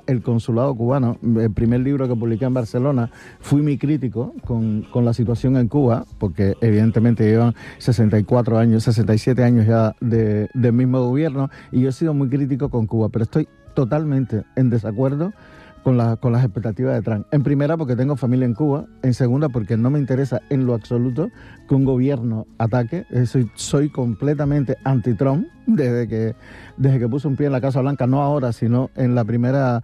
el consulado cubano, el primer libro que publiqué en Barcelona, fui muy crítico con la situación en Cuba, porque evidentemente llevan 64 años, 67 años ya del mismo gobierno, y yo he sido muy crítico con Cuba, pero estoy totalmente en desacuerdo con las expectativas de Trump. En primera, porque tengo familia en Cuba. En segunda, porque no me interesa en lo absoluto que un gobierno ataque. Soy completamente anti-Trump desde que puse un pie en la Casa Blanca, no ahora, sino en la primera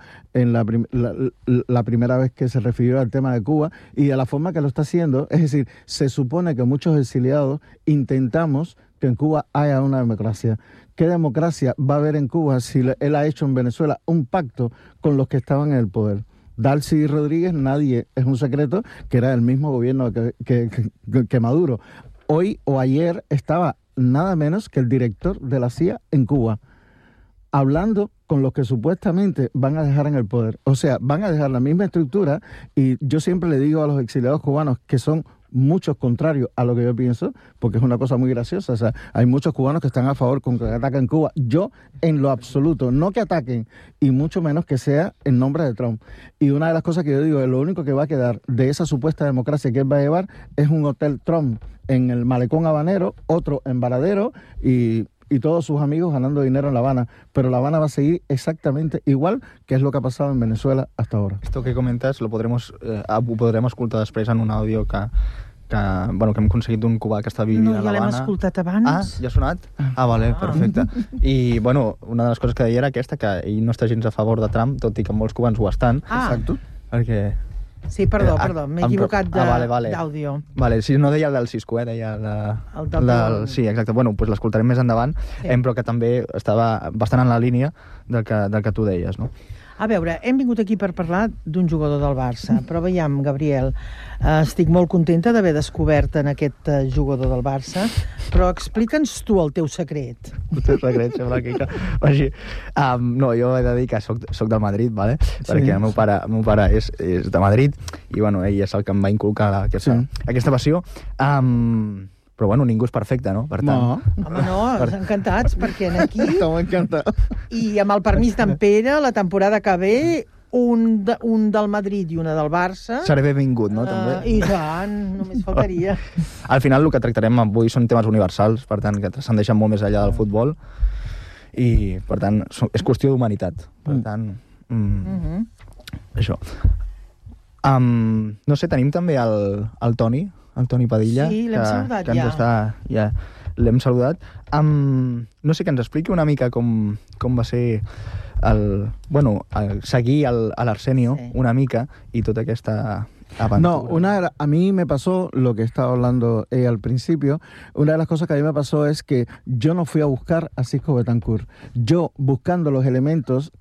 vez que se refirió al tema de Cuba y de la forma que lo está haciendo. Es decir, se supone que muchos exiliados intentamos que en Cuba haya una democracia. ¿Qué democracia va a haber en Cuba si él ha hecho en Venezuela un pacto con los que estaban en el poder? Dalcy Rodríguez, nadie, es un secreto, que era el mismo gobierno que Maduro. Hoy o ayer estaba nada menos que el director de la CIA en Cuba, hablando con los que supuestamente van a dejar en el poder. O sea, van a dejar la misma estructura, y yo siempre le digo a los exiliados cubanos, que son muchos contrarios a lo que yo pienso, porque es una cosa muy graciosa. O sea, hay muchos cubanos que están a favor con que ataquen Cuba. Yo, en lo absoluto, no que ataquen, y mucho menos que sea en nombre de Trump. Y una de las cosas que yo digo es lo único que va a quedar de esa supuesta democracia que él va a llevar es un hotel Trump en el Malecón Habanero, otro en Varadero, y todos sus amigos ganando dinero en La Habana. Pero La Habana va a seguir exactamente igual que es lo que ha pasado en Venezuela hasta ahora. Esto que comentes lo podrem escoltar després en un àudio que hem aconseguit d'un cubà que està vivint a No, La Habana. ja l'hem escoltat abans. Ah, ja ha sonat? Vale, perfecte. I, una de les coses que deia era aquesta, que ell no està gens a favor de Trump, tot i que molts cubans ho estan. Exacto. Perquè... Sí, perdó, m'he equivocat d'àudio. Vale, sí, no deia el del Cisco, deia el del... Sí, exacte. Bueno, doncs l'escoltarem més endavant, però que també estava bastant en la línia del que tu deies, no? A veure, hem vingut aquí per parlar d'un jugador del Barça, però veiem, Gabriel, estic molt contenta d'haver descobert en aquest jugador del Barça, però explica'ns tu el teu secret. El teu secret, sembla que... No, jo he de dir que soc del Madrid, ¿vale? Perquè el meu pare és de Madrid, i ell és el que em va inculcar aquesta passió. Però ningú és perfecte, no? Per tant... No. Home, no, encantats, perquè aquí... Estem encantats. I amb el permís d'en Pere, la temporada que ve, un del Madrid i una del Barça... Seré benvingut, no? També. I tant, només faltaria. Al final el que tractarem avui són temes universals, per tant, que transcendeixen molt més enllà del futbol, i, per tant, és qüestió d'humanitat. Per tant, això. No sé, tenim també el Toni Padilla, sí, l'hem saludat que ens està... L'hem saludat. No sé, que ens expliqui una mica com va ser seguir a l'Arsenio una mica, y toda esta aventura. No, a mí me pasó lo que estaba hablando al principio. Una de las cosas que a mí me pasó es que yo no fui a buscar a Cisco Betancourt. Yo, buscando los elementos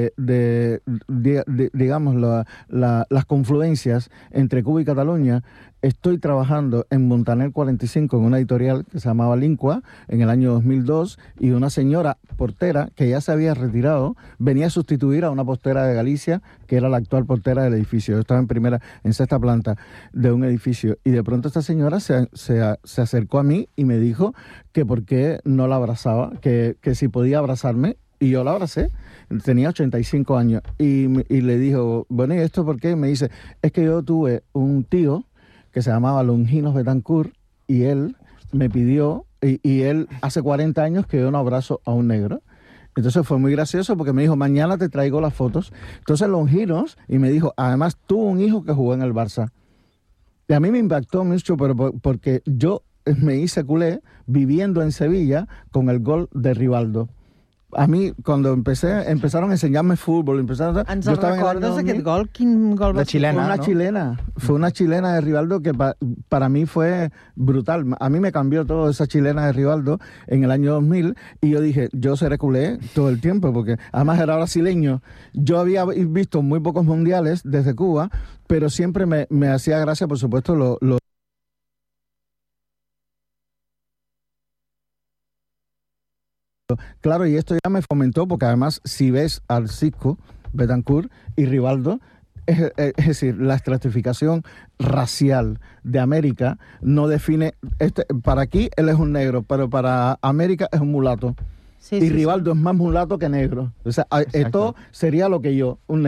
digamos, las confluencias entre Cuba y Cataluña, estoy trabajando en Montaner 45 en una editorial que se llamaba Lincua en el año 2002, y una señora portera que ya se había retirado venía a sustituir a una portera de Galicia que era la actual portera del edificio. Yo estaba en sexta planta de un edificio, y de pronto esta señora se acercó a mí y me dijo que por qué no la abrazaba, que si podía abrazarme. Y yo la abracé, tenía 85 años, y le dijo, bueno, ¿y esto por qué? Me dice, es que yo tuve un tío que se llamaba Longinos Betancourt, y él me pidió, y él hace 40 años que dio un abrazo a un negro. Entonces fue muy gracioso porque me dijo, mañana te traigo las fotos. Entonces Longinos, y me dijo, además tuvo un hijo que jugó en el Barça. Y a mí me impactó mucho, pero porque yo me hice culé viviendo en Sevilla con el gol de Rivaldo. A mi, cuando empezaron a enseñarme fútbol, Ens el recordes, aquest gol? Quin gol va ser? Fue una chilena de Rivaldo que para mí fue brutal. A mí me cambió todo esa chilena de Rivaldo en el año 2000, y yo dije, yo seré culé todo el tiempo, porque además era brasileño. Yo había visto muy pocos mundiales desde Cuba, pero siempre me hacía gracia, por supuesto, lo Claro, y esto ya me fomentó, porque además si ves al Cisco Betancourt y Rivaldo, es decir, la estratificación racial de América no define... para aquí él es un negro, pero para América es un mulato. Sí, y Rivaldo es más mulato que negro. O sea, esto sería lo que yo, un